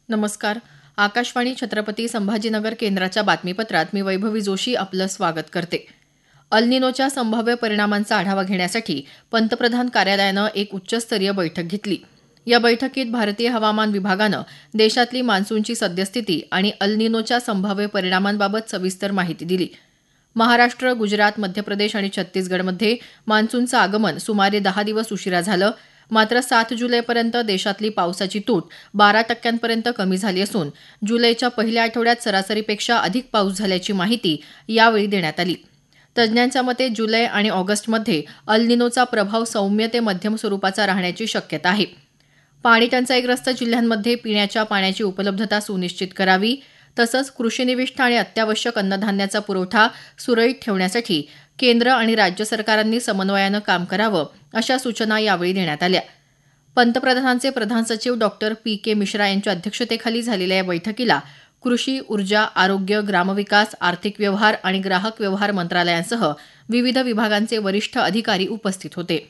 नमस्कार. आकाशवाणी छत्रपती संभाजीनगर केंद्राच्या बातमीपत्रात मी वैभवी जोशी आपलं स्वागत करते. अल निनोच्या संभाव्य परिणामांचा आढावा घेण्यासाठी पंतप्रधान कार्यालयानं एक उच्चस्तरीय बैठक घेतली. या बैठकीत भारतीय हवामान विभागानं देशातली मान्सूनची सद्यस्थिती आणि अल निनोच्या संभाव्य परिणामांबाबत सविस्तर माहिती दिली. महाराष्ट्र, गुजरात, मध्य प्रदेश आणि छत्तीसगडमध्ये मान्सूनचं आगमन सुमारे 10 दिवस उशिरा झालं. मात्र 7 जुलैपर्यंत देशातली पावसाची तूट 12% कमी झाली असून जुलैच्या पहिल्या आठवड्यात सरासरीपेक्षा अधिक पाऊस झाल्याची माहिती यावेळी देण्यात आली. तज्ज्ञांच्या मते जुलै आणि ऑगस्टमध्ये अल निनोचा प्रभाव सौम्य ते मध्यम स्वरूपाचा राहण्याची शक्यता आहे. पाणी टंचाईग्रस्त जिल्ह्यांमध्ये पिण्याच्या पाण्याची उपलब्धता सुनिश्चित करावी, तसंच कृषीनिविष्ठ आणि अत्यावश्यक अन्नधान्याचा पुरवठा सुरळीत ठेवण्यासाठी केंद्र आणि राज्य सरकारांनी समन्वयानं काम करावं, अशा सूचना यावेळी देण्यात आल्या. पंतप्रधानांचे प्रधान सचिव डॉक्टर पी.के. मिश्रा यांच्या अध्यक्षतेखाली झालेल्या या बैठकीला कृषी, ऊर्जा, आरोग्य, ग्रामविकास, आर्थिक व्यवहार आणि ग्राहक व्यवहार मंत्रालयांसह विविध विभागांचे वरिष्ठ अधिकारी उपस्थित होते.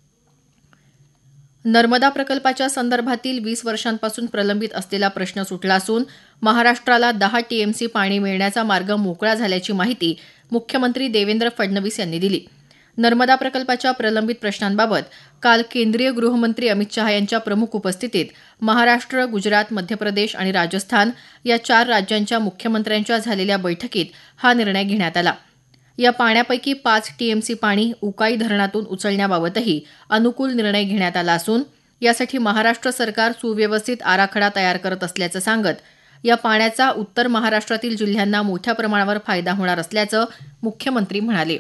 नर्मदा प्रकल्पाच्या संदर्भातील 20 वर्षांपासून प्रलंबित असलेला प्रश्न सुटला असून महाराष्ट्राला 10 टीएमसी पाणी मिळण्याचा मार्ग मोकळा झाल्याची माहिती मुख्यमंत्री देवेंद्र फडणवीस यांनी दिली. नर्मदा प्रकल्पाच्या प्रलंबित प्रश्नांबाबत काल केंद्रीय गृहमंत्री अमित शहा यांच्या प्रमुख उपस्थितीत महाराष्ट्र, गुजरात, मध्य प्रदेश आणि राजस्थान या 4 राज्यांच्या मुख्यमंत्र्यांच्या झालेल्या बैठकीत हा निर्णय घेण्यात आला. या पाण्यापैकी 5 टीएमसी पाणी उकाई धरणातून उचलण्याबाबतही अनुकूल निर्णय घेण्यात आला असून यासाठी महाराष्ट्र सरकार सुव्यवस्थित आराखडा तयार करत असल्याचं सांगत या पाण्याचा उत्तर महाराष्ट्रातील जिल्ह्यांना मोठ्या प्रमाणावर फायदा होणार असल्याचं मुख्यमंत्री म्हणाले.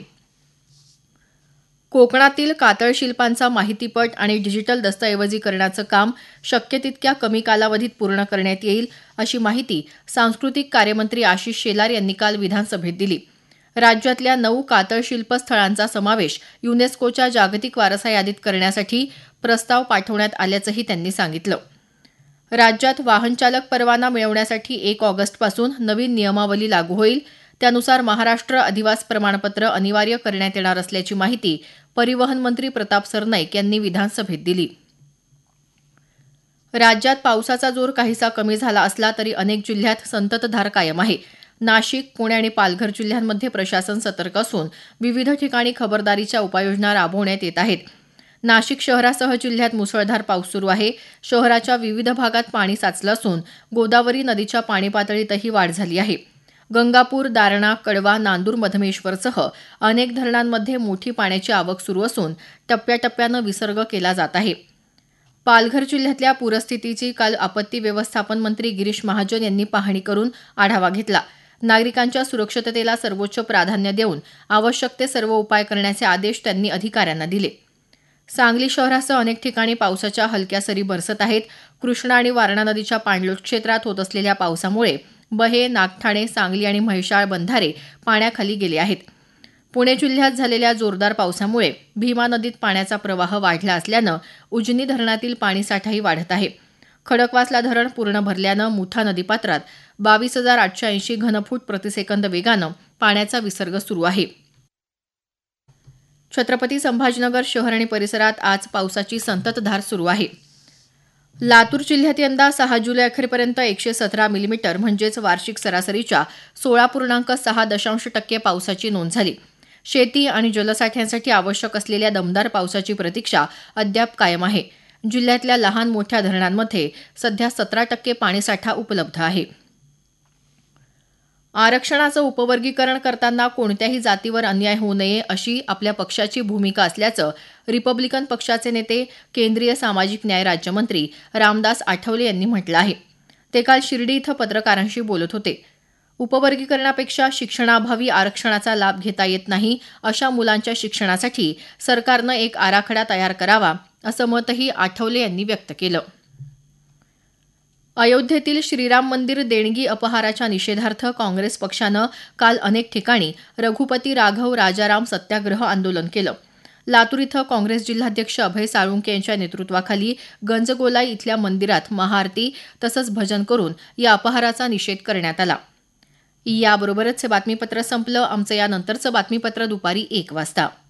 कोकणातील कातळ शिल्पांचा माहितीपट आणि डिजिटल दस्तऐवजीकरणाचं काम शक्य तितक्या कमी कालावधीत पूर्ण करण्यात येईल, अशी माहिती सांस्कृतिक कार्यमंत्री आशिष शेलार यांनी काल विधानसभेत दिली. राज्यातल्या 9 कातळ शिल्प स्थळांचा समावेश युनेस्कोच्या जागतिक वारसा यादीत करण्यासाठी प्रस्ताव पाठवण्यात आल्याचंही त्यांनी सांगितलं. राज्यात वाहनचालक परवाना मिळवण्यासाठी 1 ऑगस्टपासून नवीन नियमावली लागू होईल. त्यानुसार महाराष्ट्र अधिवास प्रमाणपत्र अनिवार्य करण्यात येणार असल्याची माहिती परिवहन मंत्री प्रताप सरनाईक यांनी विधानसभेत दिली. राज्यात पावसाचा जोर काहीसा कमी झाला असला तरी अनेक जिल्ह्यात संततधार कायम आहे. नाशिक, पुणे आणि पालघर जिल्ह्यांमध्ये प्रशासन सतर्क असून विविध ठिकाणी खबरदारीच्या उपाययोजना राबवण्यात येत आहेत. नाशिक शहरासह जिल्ह्यात मुसळधार पाऊस सुरू आहे. शहराच्या विविध भागात पाणी साचलं असून गोदावरी नदीच्या पाणी पातळीतही वाढ झाली आहे. गंगापूर, दारणा, कडवा, नांदूर, मधमेश्वरसह अनेक धरणांमध्ये मोठी पाण्याची आवक सुरू असून टप्प्याटप्प्यानं विसर्ग केला जात आहे. पालघर जिल्ह्यातल्या पूरस्थितीची काल आपत्ती व्यवस्थापन मंत्री गिरीश महाजन यांनी पाहणी करून आढावा घेतला. नागरिकांच्या सुरक्षिततेला सर्वोच्च प्राधान्य देऊन आवश्यक ते सर्व उपाय करण्याचे आदेश त्यांनी अधिकाऱ्यांना दिले. सांगली शहरासह अनेक ठिकाणी पावसाच्या हलक्या सरी बरसत आहेत. कृष्णा आणि वारणा नदीच्या पाणलोट क्षेत्रात होत असलेल्या पावसामुळे बहे, नागठाणे, सांगली आणि म्हैसाळ बंधारे पाण्याखाली गेले आहेत. पुणे जिल्ह्यात झालेल्या जोरदार पावसामुळे भीमा नदीत पाण्याचा प्रवाह वाढला असल्यानं उजनी धरणातील पाणीसाठाही वाढत आहे. खडकवासला धरण पूर्ण भरल्यानं मुठा नदीपात्रात 22,880 घनफूट प्रतिसेकंद वेगानं पाण्याचा विसर्ग सुरू आहे. छत्रपती संभाजीनगर शहर आणि परिसरात आज पावसाची संततधार सुरू आहे. लातूर जिल्ह्यात यंदा 6 जुलै अखेरपर्यंत 117 मिलीमीटर म्हणजेच वार्षिक सरासरीच्या 16.6% पावसाची नोंद झाली. शेती आणि जलसाठ्यांसाठी आवश्यक असलेल्या दमदार पावसाची प्रतीक्षा अद्याप कायम आहे. जिल्ह्यातल्या लहान मोठ्या धरणांमध्ये सध्या 17% पाणीसाठा उपलब्ध आहे. आरक्षणाचं उपवर्गीकरण करताना कोणत्याही जातीवर अन्याय होऊ नये अशी आपल्या पक्षाची भूमिका असल्याचं रिपब्लिकन पक्षाचे नेते, केंद्रीय सामाजिक न्याय राज्यमंत्री रामदास आठवले यांनी म्हटलं आहे. ते काल शिर्डी इथं पत्रकारांशी बोलत होते. उपवर्गीकरणापेक्षा शिक्षणाअभावी आरक्षणाचा लाभ घेता येत नाही अशा मुलांच्या शिक्षणासाठी सरकारनं एक आराखडा तयार करावा, असं मतही आठवले यांनी व्यक्त केलं. अयोध्येतील श्रीराम मंदिर देणगी अपहाराच्या निषेधार्थ काँग्रेस पक्षानं काल अनेक ठिकाणी रघुपती राघव राजाराम सत्याग्रह आंदोलन केलं. लातूर इथं काँग्रेस जिल्हाध्यक्ष अभय साळुंके यांच्या नेतृत्वाखाली गंजगोलाई इथल्या मंदिरात महाआरती तसंच भजन करून या अपहाराचा निषेध करण्यात आला. याबरोबरच हे बातमीपत्र संपलं. आमचं यानंतरचं बातमीपत्र दुपारी 1 वाजता.